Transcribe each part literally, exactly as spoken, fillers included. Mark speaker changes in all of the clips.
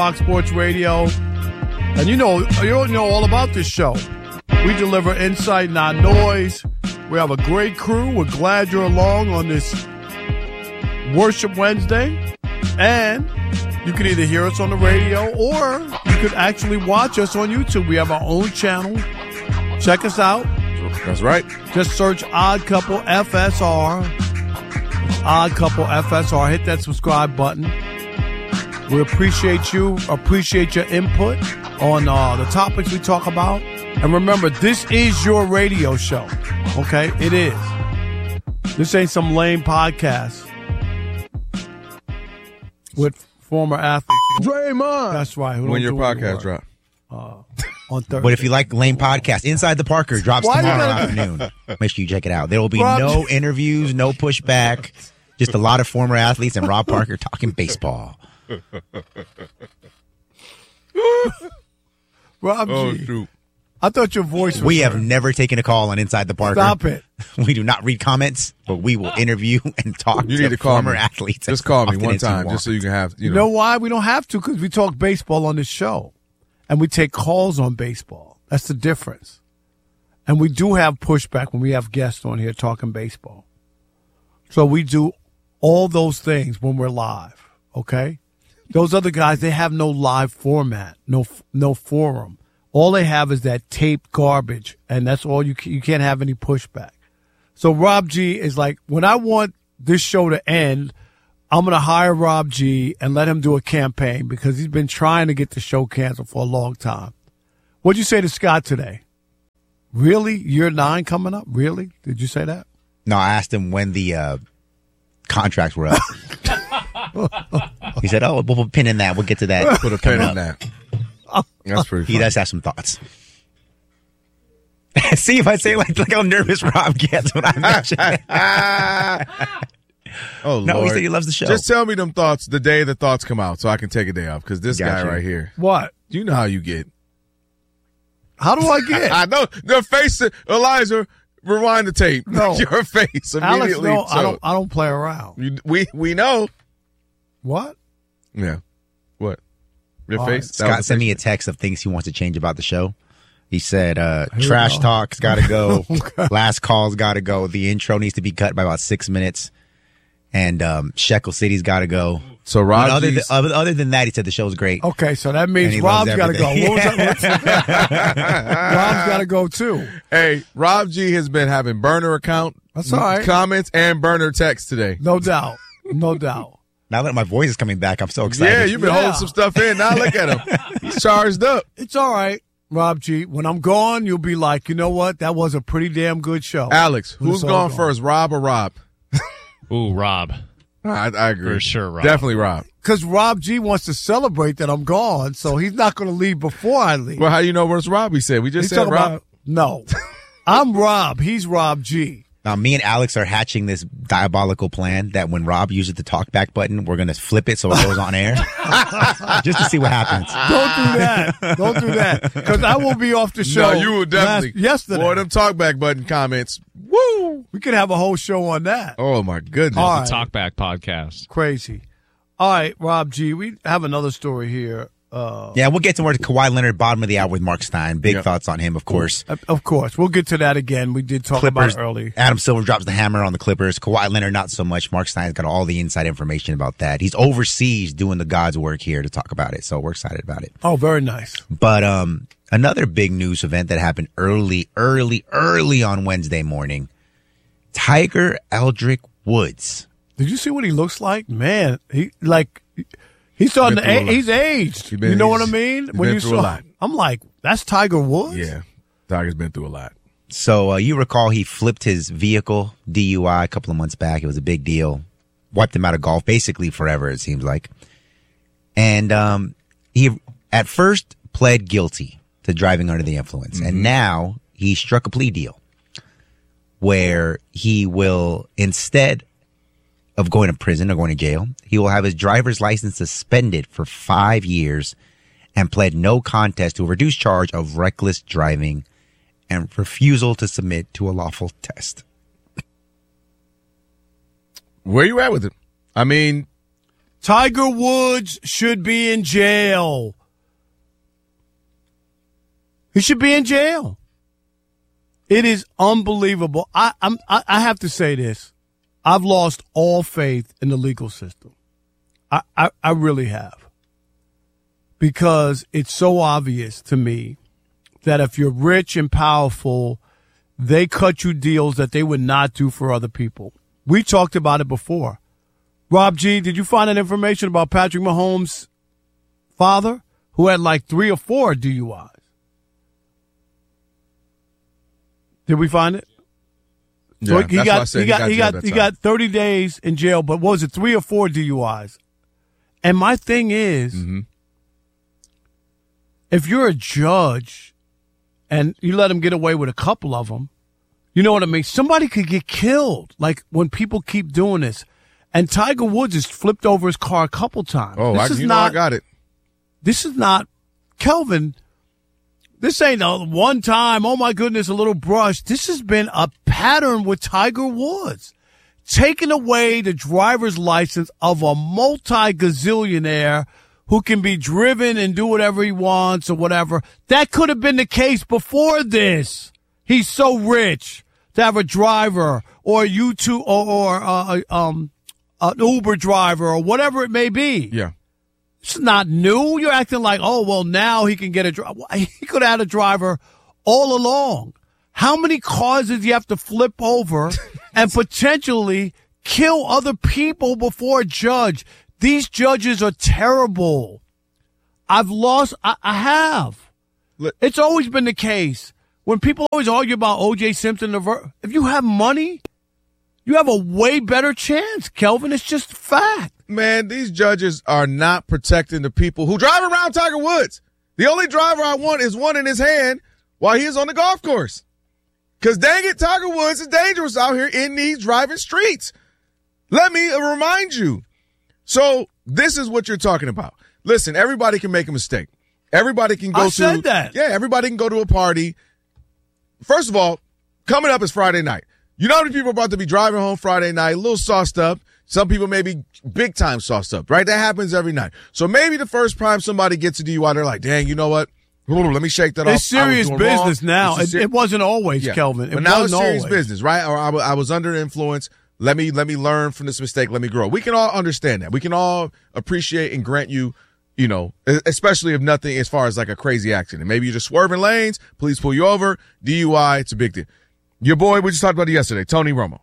Speaker 1: Fox Sports Radio. And you know, you know all about this show. We deliver insight, not noise. We have a great crew. We're glad you're along on this Worship Wednesday. And you can either hear us on the radio or you could actually watch us on YouTube. We have our own channel. Check us out.
Speaker 2: That's right.
Speaker 1: Just search Odd Couple F S R. Odd Couple F S R. Hit that subscribe button. We appreciate you, appreciate your input on uh, the topics we talk about. And remember, this is your radio show, okay? It is. This ain't some lame podcast with former athletes.
Speaker 2: Draymond.
Speaker 1: That's right. Who
Speaker 2: When
Speaker 1: don't
Speaker 2: your
Speaker 1: do any
Speaker 2: podcast
Speaker 1: work.
Speaker 2: drop.
Speaker 1: Uh, on Thursday.
Speaker 3: But if you like lame podcast, Inside the Parker drops
Speaker 1: Why you
Speaker 3: tomorrow
Speaker 1: gotta-
Speaker 3: afternoon. Make sure you check it out. There will be
Speaker 1: Rob-
Speaker 3: no interviews, no pushback, just a lot of former athletes and Rob Parker talking baseball.
Speaker 1: Rob
Speaker 2: Oh,
Speaker 1: G,
Speaker 2: shoot.
Speaker 1: I thought your voice was
Speaker 3: We have
Speaker 1: heard.
Speaker 3: never taken a call on Inside the Parker.
Speaker 1: Stop it.
Speaker 3: We do not read comments, but we will interview and talk
Speaker 2: You
Speaker 3: to
Speaker 2: need to call
Speaker 3: former
Speaker 2: me.
Speaker 3: athletes.
Speaker 2: Just
Speaker 3: as
Speaker 2: call me
Speaker 3: often
Speaker 2: one
Speaker 3: as you
Speaker 2: time
Speaker 3: want.
Speaker 2: just so you can have, you
Speaker 1: You
Speaker 2: know.
Speaker 1: know why? We don't have to because we talk baseball on this show. And we take calls on baseball. That's the difference. And we do have pushback when we have guests on here talking baseball. So we do all those things when we're live, okay? Those other guys, they have no live format, no no forum. All they have is that taped garbage, and that's all you can, you can't have any pushback. So Rob G is like, when I want this show to end, I'm going to hire Rob G and let him do a campaign because he's been trying to get the show canceled for a long time. What'd you say to Scott today? Really? Year nine coming up? Really? Did you say that?
Speaker 3: No, I asked him when the uh, contracts were up. He said, oh, we'll put a pin in that. We'll get to that.
Speaker 2: Put a pin in that. That's pretty
Speaker 3: He
Speaker 2: funny.
Speaker 3: does have some thoughts. See if I say like like how nervous Rob gets when I mention it.
Speaker 2: Oh,
Speaker 3: No,
Speaker 2: Lord.
Speaker 3: he said he loves the show.
Speaker 2: Just tell me them thoughts the day the thoughts come out so I can take a day off because this
Speaker 3: Gotcha.
Speaker 2: guy right here,
Speaker 1: What?
Speaker 2: you know how you get.
Speaker 1: How do I get?
Speaker 2: I know. The face, Elijah, rewind the tape.
Speaker 1: No.
Speaker 2: Your face
Speaker 1: Alex,
Speaker 2: immediately.
Speaker 1: no, I
Speaker 2: so-
Speaker 1: don't. I don't play around.
Speaker 2: You, we, we know.
Speaker 1: What?
Speaker 2: Yeah. What? Your
Speaker 1: All
Speaker 2: face?
Speaker 1: right.
Speaker 2: That was
Speaker 3: Scott
Speaker 2: the
Speaker 3: sent me a
Speaker 2: face.
Speaker 3: text of things he wants to change about the show. He said, uh,
Speaker 1: we
Speaker 3: trash
Speaker 1: go.
Speaker 3: talk's got to go. Last call's got to go. The intro needs to be cut by about six minutes. And um, Shekel City's got to go.
Speaker 2: So
Speaker 3: But
Speaker 2: Rob
Speaker 3: other, than,
Speaker 2: G's-
Speaker 3: other, other than that, he said the show's great.
Speaker 1: Okay, so that
Speaker 3: And
Speaker 1: means
Speaker 3: he loves
Speaker 1: Rob's got to go.
Speaker 3: everything.
Speaker 1: What was that? What's- Rob's got to go too.
Speaker 2: Hey, Rob G has been having burner account
Speaker 1: That's all right.
Speaker 2: comments and burner text today.
Speaker 1: No doubt. No doubt.
Speaker 3: Now that my voice is coming back, I'm so excited.
Speaker 2: Yeah, you've been
Speaker 1: Yeah.
Speaker 2: holding some stuff in. Now look at him. He's charged up.
Speaker 1: It's all right, Rob G. When I'm gone, you'll be like, you know what? That was a pretty damn good show.
Speaker 2: Alex,
Speaker 1: Who's
Speaker 2: who's
Speaker 1: all
Speaker 2: going
Speaker 1: gone?
Speaker 2: first, Rob or Rob?
Speaker 4: Ooh, Rob.
Speaker 2: I, I agree.
Speaker 4: For sure, Rob.
Speaker 2: Definitely Rob.
Speaker 1: Because Rob G wants to celebrate that I'm gone, so he's not going to leave before I leave.
Speaker 2: Well, how you know where's Rob? We said we just
Speaker 1: He's
Speaker 2: said
Speaker 1: talking
Speaker 2: Rob.
Speaker 1: about no. I'm Rob. He's Rob G.
Speaker 3: Now, me and Alex are hatching this diabolical plan that when Rob uses the talkback button, we're going to flip it so it goes on air just to see what happens.
Speaker 1: Don't do that. Don't do that. Because I will be off the show.
Speaker 2: No, you will definitely.
Speaker 1: last- yesterday.
Speaker 2: Boy, them talkback button comments. Woo!
Speaker 1: We could have a whole show on that.
Speaker 2: Oh my goodness.
Speaker 1: All
Speaker 4: The
Speaker 1: right.
Speaker 4: Talkback podcast.
Speaker 1: Crazy. All right, Rob G. We have another story here. Uh,
Speaker 3: Yeah, we'll get to where Kawhi Leonard, bottom of the hour with Mark Stein. Big
Speaker 2: Yep.
Speaker 3: thoughts on him, of course.
Speaker 1: of- of course, we'll get to that again. We did talk
Speaker 3: Clippers,
Speaker 1: about it early.
Speaker 3: Adam Silver drops the hammer on the Clippers. Kawhi Leonard, not so much. Mark Stein's got all the inside information about that. He's overseas doing the God's work here to talk about it, so we're excited about it.
Speaker 1: Oh, very nice.
Speaker 3: But um, another big news event that happened early, early, early on Wednesday morning. Tiger Eldrick Woods.
Speaker 1: Did you see what he looks like? Man, he like he's starting to
Speaker 2: Been through a
Speaker 1: a-
Speaker 2: lot.
Speaker 1: he's aged.
Speaker 2: He's been-
Speaker 1: you know what I
Speaker 2: he's-
Speaker 1: mean?
Speaker 2: he's
Speaker 1: When
Speaker 2: been
Speaker 1: you
Speaker 2: through a
Speaker 1: saw,
Speaker 2: lot.
Speaker 1: I'm like, that's Tiger Woods.
Speaker 2: Yeah. Tiger's been through a lot.
Speaker 3: So uh, you recall he flipped his vehicle, D U I, a couple of months back. It was a big deal. Wiped him out of golf basically forever, it seems like. And um, he at first pled guilty to driving under the influence.
Speaker 2: Mm-hmm.
Speaker 3: And now he struck a plea deal where he will, instead of going to prison or going to jail, he will have his driver's license suspended for five years and pled no contest to a reduced charge of reckless driving and refusal to submit to a lawful test.
Speaker 2: Where you at with it? I mean,
Speaker 1: Tiger Woods should be in jail. He should be in jail. It is unbelievable. I I'm, I, I have to say this. I've lost all faith in the legal system. I, I, I really have. Because it's so obvious to me that if you're rich and powerful, they cut you deals that they would not do for other people. We talked about it before. Rob G., did you find that information about Patrick Mahomes' father, who had like three or four D U Is? Did we find it? So
Speaker 2: Yeah,
Speaker 1: he
Speaker 2: that's
Speaker 1: got,
Speaker 2: why I said
Speaker 1: he got, he
Speaker 2: jailed
Speaker 1: got,
Speaker 2: that
Speaker 1: he
Speaker 2: time.
Speaker 1: got thirty days in jail, but what was it, three or four D U Is? And my thing is,
Speaker 2: Mm-hmm.
Speaker 1: if you're a judge and you let him get away with a couple of them, you know what I mean? Somebody could get killed. Like when people keep doing this. And Tiger Woods has flipped over his car a couple times.
Speaker 2: Oh,
Speaker 1: this
Speaker 2: I,
Speaker 1: is
Speaker 2: you
Speaker 1: not,
Speaker 2: know I got it.
Speaker 1: This is not, Kelvin, this ain't a one time, oh my goodness, a little brush. This has been a pattern with Tiger Woods. Taking away the driver's license of a multi-gazillionaire who can be driven and do whatever he wants or whatever. That could have been the case before this. He's so rich to have a driver or you two or, or uh, um, an Uber driver or whatever it may be.
Speaker 2: Yeah.
Speaker 1: It's not new. You're acting like, oh, well, now he can get a driver. He could have had a driver all along. How many cars does he have to flip over and potentially kill other people before a judge? These judges are terrible. I've lost. I, I have.
Speaker 2: Look.
Speaker 1: It's always been the case. When people always argue about O J Simpson, if you have money, you have a way better chance, Kelvin. It's just fact.
Speaker 2: Man, these judges are not protecting the people who drive around Tiger Woods. The only driver I want is one in his hand while he is on the golf course. Because dang it, Tiger Woods is dangerous out here in these driving streets. Let me remind you. So this is what you're talking about. Listen, everybody can make a mistake. Everybody can go
Speaker 1: I
Speaker 2: to.
Speaker 1: said that.
Speaker 2: Yeah, everybody can go to a party. First of all, coming up is Friday night. You know how many people are about to be driving home Friday night, a little sauced up. Some people may be big time sauced up, right? That happens every night. So maybe the first time somebody gets a D U I, they're like, dang, you know what? Let me shake that off.
Speaker 1: It's serious
Speaker 2: I was doing
Speaker 1: business
Speaker 2: wrong.
Speaker 1: now.
Speaker 2: It's a
Speaker 1: It,
Speaker 2: ser-
Speaker 1: it wasn't always,
Speaker 2: Yeah.
Speaker 1: Kelvin. It
Speaker 2: but now
Speaker 1: wasn't
Speaker 2: it's serious
Speaker 1: always.
Speaker 2: business, right? Or I, w- I was under influence. Let me let me learn from this mistake. Let me grow. We can all understand that. We can all appreciate and grant you, you know, especially if nothing as far as like a crazy accident. Maybe you're just swerving lanes. Police pull you over. D U I. It's a big deal. Your boy, we just talked about it yesterday, Tony Romo.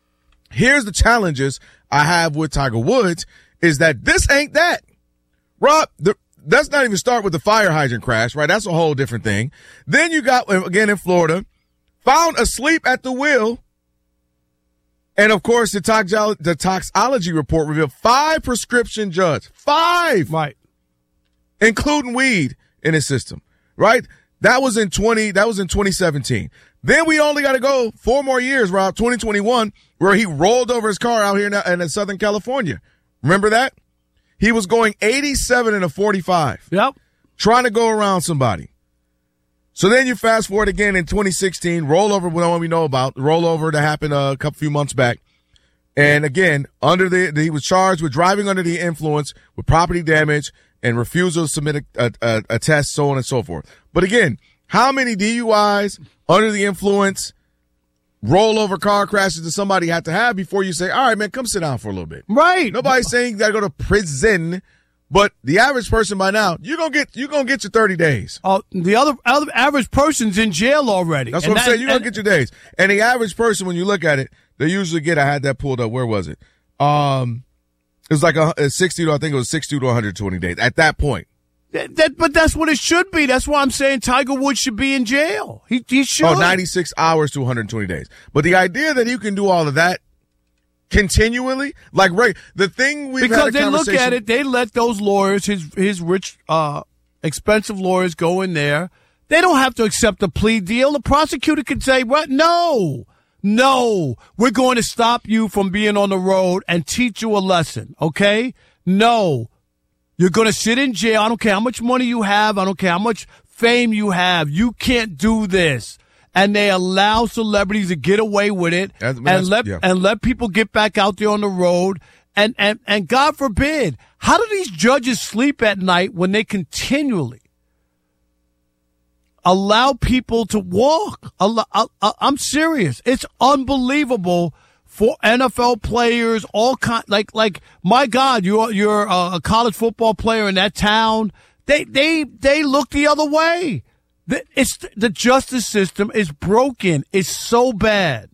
Speaker 2: Here's the challenges I have with Tiger Woods is that this ain't that. Rob, the, let's not even start with the fire hydrant crash, right? That's a whole different thing. Then you got, again in Florida, found asleep at the wheel. And, of course, the, toxo- the toxology report revealed five prescription drugs. Five!
Speaker 1: Right.
Speaker 2: Including weed in his system, right? That was in twenty. That was in twenty seventeen. Then we only got to go four more years, Rob, twenty twenty-one, where he rolled over his car out here in, in Southern California. Remember that? He was going eighty-seven and a forty-five.
Speaker 1: Yep.
Speaker 2: Trying to go around somebody. So then you fast forward again in twenty sixteen, rollover, one we know about, rollover that happened a couple few months back. And again, under the, he was charged with driving under the influence with property damage and refusal to submit a, a, a test, so on and so forth. But again, how many D U Is under the influence, rollover car crashes does somebody have to have before you say, all right, man, come sit down for a little bit?
Speaker 1: Right.
Speaker 2: Nobody's saying you got to go to prison, but the average person by now, you're going to get, you're going to get your thirty days.
Speaker 1: Uh, the other, other average person's in jail already.
Speaker 2: That's
Speaker 1: And
Speaker 2: what I'm
Speaker 1: that-
Speaker 2: saying. You're going
Speaker 1: and-
Speaker 2: to get your days. And the average person, when you look at it, they usually get, I had that pulled up. Where was it? Um, it was like a, a sixty to, I think it was sixty to one hundred twenty days at that point.
Speaker 1: That, that, but that's what it should be. That's why I'm saying Tiger Woods should be in jail. He, he should.
Speaker 2: Oh, ninety-six hours to one hundred twenty days. But the idea that you can do all of that continually, like, right, the thing we've
Speaker 1: because
Speaker 2: had a
Speaker 1: they look
Speaker 2: conversation-
Speaker 1: at it, they let those lawyers, his his rich, uh, expensive lawyers, go in there. They don't have to accept a plea deal. The prosecutor could say, "What? No, no, we're going to stop you from being on the road and teach you a lesson." Okay? No, you're going to sit in jail. I don't care how much money you have. I don't care how much fame you have. You can't do this. And they allow celebrities to get away with it
Speaker 2: That's-
Speaker 1: and
Speaker 2: that's-
Speaker 1: let
Speaker 2: yeah.
Speaker 1: and let people get back out there on the road and, and, and God forbid, how do these judges sleep at night when they continually allow people to walk? I'm serious. It's unbelievable for N F L players, all kind, like, like, my God, you're, you're a college football player in that town. They, they, they look the other way. The, it's, the justice system is broken. It's so bad.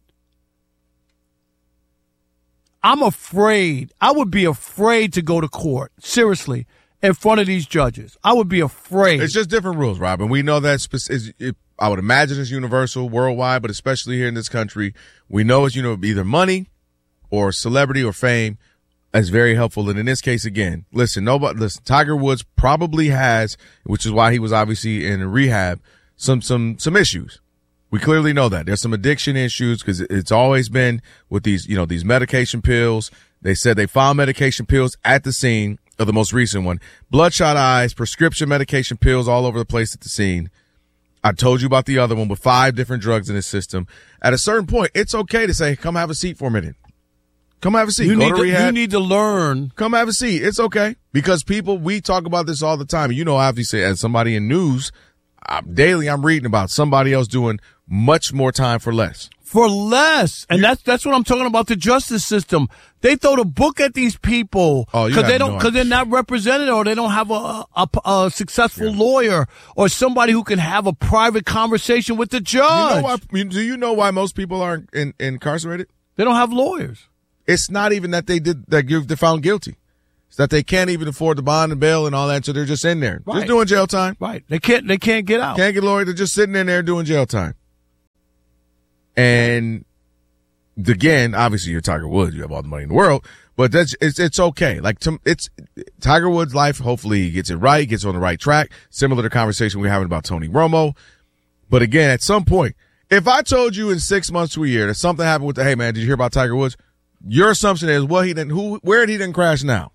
Speaker 1: I'm afraid. I would be afraid to go to court, seriously, in front of these judges. I would be afraid.
Speaker 2: It's just different rules, Rob, and we know that spec- is, it, I would imagine it's universal worldwide, but especially here in this country, we know it's, you know, either money or celebrity or fame is very helpful. And in this case, again, listen, nobody, listen, Tiger Woods probably has, which is why he was obviously in rehab, some, some, some issues. We clearly know that there's some addiction issues because it's always been with these, you know, these medication pills. They said they found medication pills at the scene of the most recent one. Bloodshot eyes, prescription medication pills all over the place at the scene. I told you about the other one with five different drugs in his system. At a certain point, it's okay to say, come have a seat for a minute. Come have a seat.
Speaker 1: You,
Speaker 2: Go
Speaker 1: need
Speaker 2: to
Speaker 1: to,
Speaker 2: rehab.
Speaker 1: you need to learn.
Speaker 2: Come have a seat. It's okay. Because people, we talk about this all the time. You know, obviously, as somebody in news, uh, daily I'm reading about somebody else doing much more time for less.
Speaker 1: For less. And that's that's what I'm talking about, the justice system. They throw the book at these people
Speaker 2: Oh, you
Speaker 1: because they
Speaker 2: have
Speaker 1: don't
Speaker 2: no
Speaker 1: because
Speaker 2: idea.
Speaker 1: they're not represented or they don't have a a, a successful lawyer or somebody who can have a private conversation with the
Speaker 2: You
Speaker 1: judge.
Speaker 2: know why, do you know why most people aren't in, incarcerated?
Speaker 1: They don't have lawyers.
Speaker 2: It's not even that they did that give they're found guilty. It's that they can't even afford the bond and bail and all that, so they're just in there,
Speaker 1: Right.
Speaker 2: just doing jail time.
Speaker 1: Right. They can't they can't get out.
Speaker 2: Can't get lawyer. They're just sitting in there doing jail time. And again, obviously, you're Tiger Woods. You have all the money in the world, but that's it's it's okay. Like to, it's Tiger Woods' life. Hopefully, he gets it right, gets on the right track. Similar to the conversation we're having about Tony Romo. But again, at some point, if I told you in six months to a year that something happened with the, hey man, did you hear about Tiger Woods? Your assumption is, well, he didn't. Who? Where did he didn't crash now?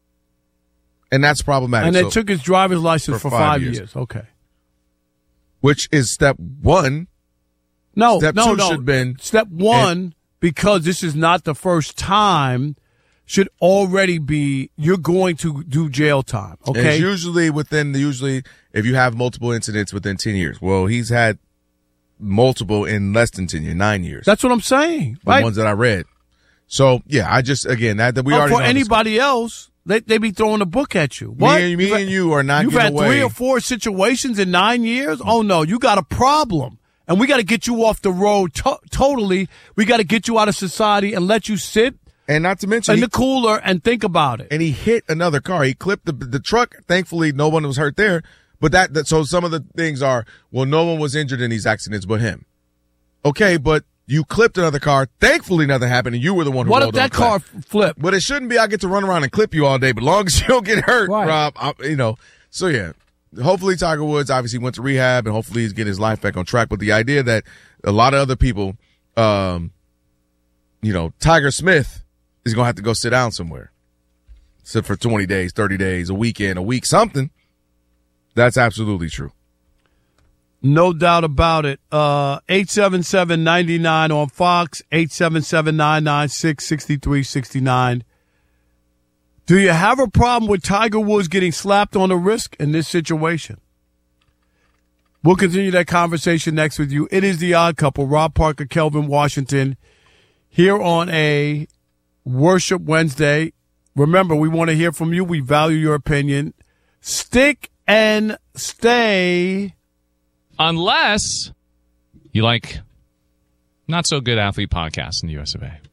Speaker 2: And that's problematic.
Speaker 1: And they
Speaker 2: So-
Speaker 1: took his driver's license
Speaker 2: for
Speaker 1: for,
Speaker 2: five
Speaker 1: five,
Speaker 2: years.
Speaker 1: years. Okay.
Speaker 2: which is step one.
Speaker 1: No,
Speaker 2: Step
Speaker 1: no,
Speaker 2: two
Speaker 1: no.
Speaker 2: should have been-
Speaker 1: Step one, because this is not the first time, should already be you're going to do jail time.
Speaker 2: And
Speaker 1: Okay.
Speaker 2: it's usually within the, usually if you have multiple incidents within ten years. Well, he's had multiple in less than ten years, nine years.
Speaker 1: That's what I'm saying.
Speaker 2: the
Speaker 1: Right.
Speaker 2: ones that I read. So yeah, I just again that, that we
Speaker 1: But
Speaker 2: already
Speaker 1: for
Speaker 2: know this.
Speaker 1: anybody else, they they be throwing a book at you.
Speaker 2: Me
Speaker 1: What?
Speaker 2: and, me
Speaker 1: You've
Speaker 2: and you are not
Speaker 1: You've
Speaker 2: getting
Speaker 1: had
Speaker 2: away.
Speaker 1: three or four situations in nine years? Oh, no, you got a problem. And we got to get you off the road to- totally. We got to get you out of society and let you sit
Speaker 2: And not to mention,
Speaker 1: in
Speaker 2: he,
Speaker 1: the cooler and think about it.
Speaker 2: and he hit another car. He clipped the the truck. Thankfully, no one was hurt there. But that, that so some of the things are, well, no one was injured in these accidents but him. Okay, but you clipped another car. Thankfully, nothing happened, and you were the one who
Speaker 1: What if
Speaker 2: rolled
Speaker 1: that
Speaker 2: on the
Speaker 1: car
Speaker 2: track.
Speaker 1: f- flipped?
Speaker 2: But it shouldn't be. I get to run around and clip you all day, but long as you don't get hurt,
Speaker 1: Right.
Speaker 2: Rob. I, you know. So yeah, hopefully Tiger Woods obviously went to rehab, and hopefully he's getting his life back on track. But the idea that a lot of other people, um, you know, Tiger Smith is gonna have to go sit down somewhere, sit for twenty days, thirty days, a weekend, a week, something. That's absolutely true.
Speaker 1: No doubt about it. Uh, eight seven seven, nine nine on Fox, eight seven seven, nine nine six, six three six nine. Do you have a problem with Tiger Woods getting slapped on the wrist in this situation? We'll continue that conversation next with you. It is The Odd Couple, Rob Parker, Kelvin Washington, here on a Worship Wednesday. Remember, we want to hear from you. We value your opinion. Stick and stay.
Speaker 4: Unless you like not so good athlete podcasts in the U S of A.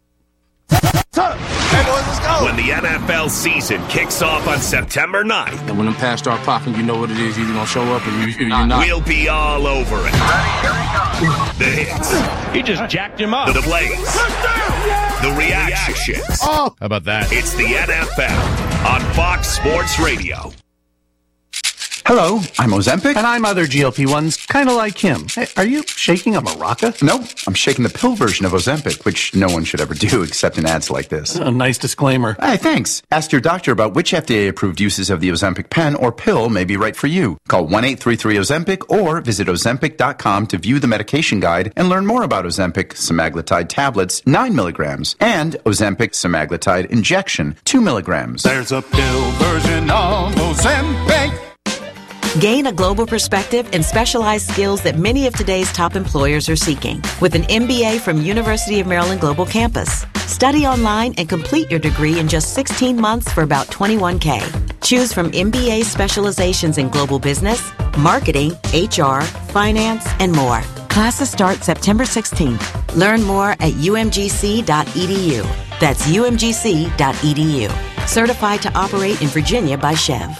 Speaker 5: When the N F L season kicks off on September ninth,
Speaker 6: And when them pads start popping, you know what it is. You're either going to show up or you, you're not.
Speaker 5: we'll be all over it. The hits,
Speaker 7: He just jacked him up.
Speaker 5: the plays, the reactions.
Speaker 4: How about that?
Speaker 5: It's the N F L on Fox Sports Radio.
Speaker 7: Hello, I'm Ozempic.
Speaker 8: And I'm other G L P ones, kind of like him. Hey, are you shaking a maraca?
Speaker 7: No, I'm shaking the pill version of Ozempic, which no one should ever do except in ads like this.
Speaker 8: A nice disclaimer.
Speaker 7: Hey, thanks. Ask your doctor about which F D A-approved uses of the Ozempic pen or pill may be right for you. Call one eight three three Ozempic or visit ozempic dot com to view the medication guide and learn more about Ozempic semaglutide tablets, nine milligrams, and Ozempic semaglutide injection, two milligrams.
Speaker 8: There's a pill version of Ozempic.
Speaker 9: Gain a global perspective and specialized skills that many of today's top employers are seeking with an M B A from University of Maryland Global Campus. Study online and complete your degree in just sixteen months for about twenty-one K. Choose from M B A specializations in global business, marketing, H R, finance, and more. Classes start September sixteenth. Learn more at u m g c dot e d u. That's u m g c dot e d u. Certified to operate in Virginia by Chev.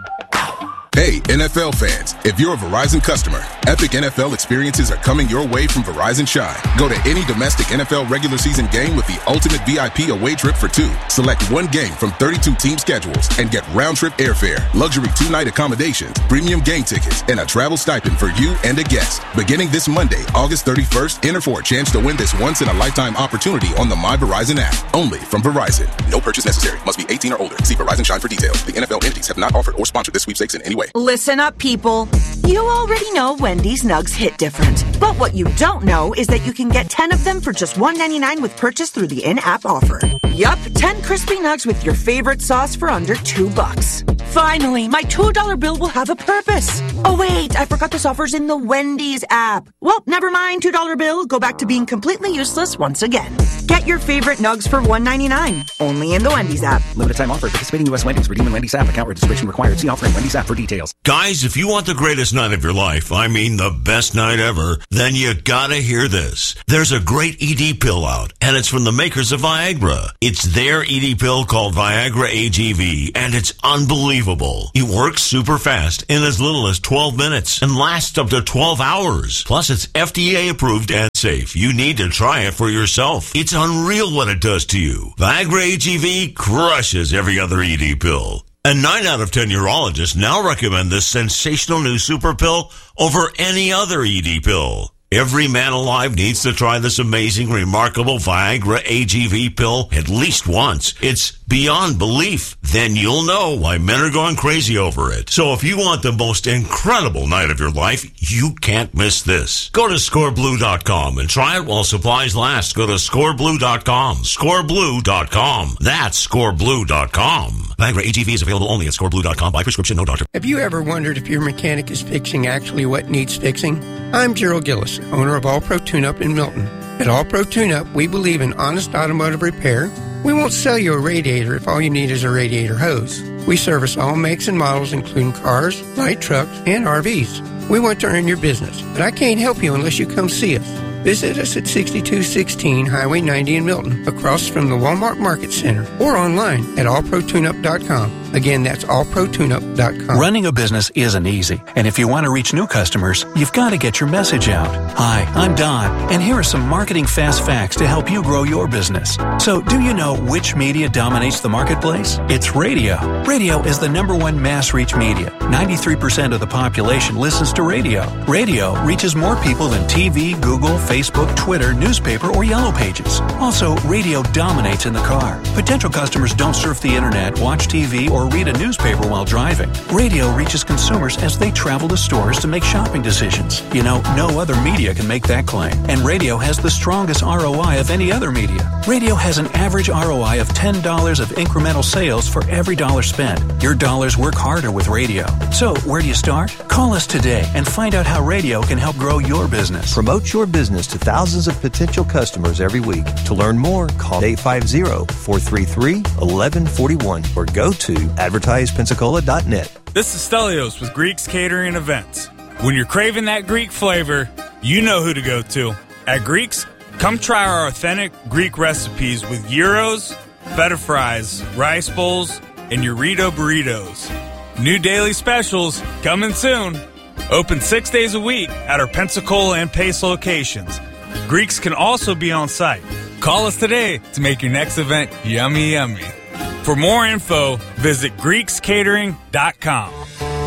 Speaker 10: Hey, N F L fans, if you're a Verizon customer, epic N F L experiences are coming your way from Verizon Shine. Go to any domestic N F L regular season game with the ultimate V I P away trip for two. Select one game from thirty-two team schedules and get round-trip airfare, luxury two-night accommodations, premium game tickets, and a travel stipend for you and a guest. Beginning this Monday, August thirty-first, enter for a chance to win this once-in-a-lifetime opportunity on the My Verizon app. Only from Verizon. No purchase necessary. Must be eighteen or older. See Verizon Shine for details. The N F L entities have not offered or sponsored this sweepstakes in any way.
Speaker 11: Listen up, people. You already know Wendy's Nugs hit different. But what you don't know is that you can get ten of them for just one ninety-nine with purchase through the in-app offer. Yup, ten crispy nugs with your favorite sauce for under two bucks. Finally, my two dollar bill will have a purpose. Oh wait, I forgot this offer's in the Wendy's app. Well, never mind, two dollar bill. Go back to being completely useless once again. Get your favorite nugs for one ninety-nine. Only in the Wendy's app.
Speaker 12: Limited time offer. Participating U S Wendy's. Redeem in Wendy's app. Account registration required. See offer in Wendy's app for details.
Speaker 13: Guys, if you want the greatest night of your life, I mean the best night ever, then you gotta hear this. There's a great E D pill out, and it's from the makers of Viagra. It's their E D pill called Viagra A G V, and it's unbelievable. It works super fast in as little as twelve minutes and lasts up to twelve hours. Plus, it's F D A approved and safe. You need to try it for yourself. It's unreal what it does to you. Viagra A G V crushes every other E D pill. And nine out of ten urologists now recommend this sensational new super pill over any other E D pill. Every man alive needs to try this amazing, remarkable Viagra A G V pill at least once. It's beyond belief. Then you'll know why men are going crazy over it. So if you want the most incredible night of your life, you can't miss this. Go to score blue dot com and try it while supplies last. Go to score blue dot com. score blue dot com. That's score blue dot com. Viagra A G V is available only at score blue dot com by prescription, no doctor.
Speaker 14: Have you ever wondered if your mechanic is fixing actually what needs fixing? I'm Gerald Gillis, owner of All Pro Tune-Up in Milton. At All Pro Tune-Up, we believe in honest automotive repair. We won't sell you a radiator if all you need is a radiator hose. We service all makes and models, including cars, light trucks, and R Vs. We want to earn your business, but I can't help you unless you come see us. Visit us at sixty-two sixteen Highway ninety in Milton, across from the Walmart Market Center, or online at all pro tune up dot com. Again, that's all pro tune up dot com.
Speaker 15: Running a business isn't easy, and if you want to reach new customers, you've got to get your message out. Hi, I'm Don, and here are some marketing fast facts to help you grow your business. So, do you know which media dominates the marketplace? It's radio. Radio is the number one mass reach media. ninety-three percent of the population listens to radio. Radio reaches more people than T V, Google, Facebook, Facebook, Twitter, newspaper, or Yellow Pages. Also, radio dominates in the car. Potential customers don't surf the internet, watch T V, or read a newspaper while driving. Radio reaches consumers as they travel to stores to make shopping decisions. You know, no other media can make that claim. And radio has the strongest R O I of any other media. Radio has an average R O I of ten dollars of incremental sales for every dollar spent. Your dollars work harder with radio. So, where do you start? Call us today and find out how radio can help grow your business.
Speaker 16: Promote your business to thousands of potential customers every week. To learn more, call eight five zero, four three three, one one four one or go to advertise pensacola dot net.
Speaker 17: This is Stelios with Greeks Catering and Events. When you're craving that Greek flavor, you know who to go to. At Greeks, come try our authentic Greek recipes with gyros, feta fries, rice bowls, and Eurito burritos. New daily specials coming soon. Open six days a week at our Pensacola and Pace locations. Greeks can also be on site. Call us today to make your next event yummy, yummy. For more info, visit greeks catering dot com.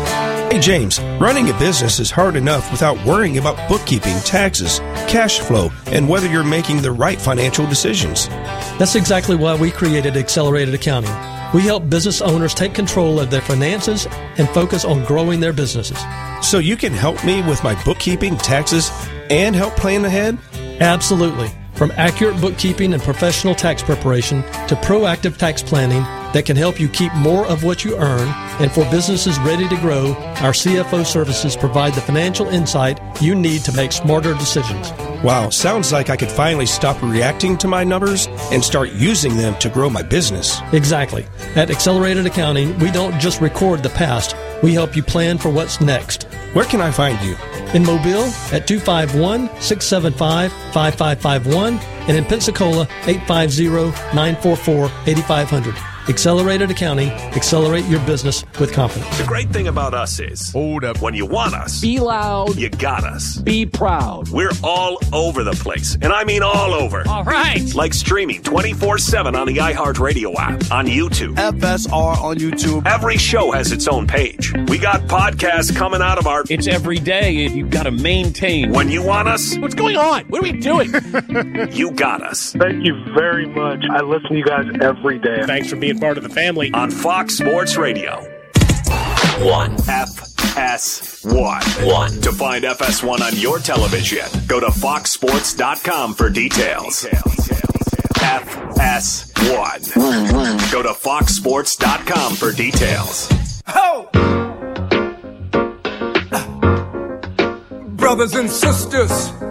Speaker 18: Hey, James, running a business is hard enough without worrying about bookkeeping, taxes, cash flow, and whether you're making the right financial decisions.
Speaker 19: That's exactly why we created Accelerated Accounting. We help business owners take control of their finances and focus on growing their businesses.
Speaker 18: So you can help me with my bookkeeping, taxes, and help plan ahead?
Speaker 19: Absolutely. From accurate bookkeeping and professional tax preparation to proactive tax planning that can help you keep more of what you earn. And for businesses ready to grow, our C F O services provide the financial insight you need to make smarter decisions.
Speaker 18: Wow, sounds like I could finally stop reacting to my numbers and start using them to grow my business.
Speaker 19: Exactly. At Accelerated Accounting, we don't just record the past, we help you plan for what's next.
Speaker 18: Where can I find you?
Speaker 19: In Mobile at two five one, six seven five, five five five one and in Pensacola eight five zero, nine four four, eight five zero zero. Accelerated Accounting. Accelerate your business with confidence.
Speaker 5: The great thing about us is, hold up, when you want us, be loud, you got us. Be proud. We're all over the place, and I mean all over. All right. Like streaming twenty-four seven on the iHeartRadio app, on YouTube. F S R on YouTube. Every show has its own page. We got podcasts coming out of our... It's every day, and you've got to maintain. When you want us... What's going on? What are we doing? You got us.
Speaker 20: Thank you very much. I listen to you guys every day.
Speaker 5: Thanks for being part of the family. On Fox Sports Radio. One. F S one. One. To find F S one on your television, go to fox sports dot com for details. F S one. Go to fox sports dot com for details.
Speaker 21: Ho! Brothers and sisters,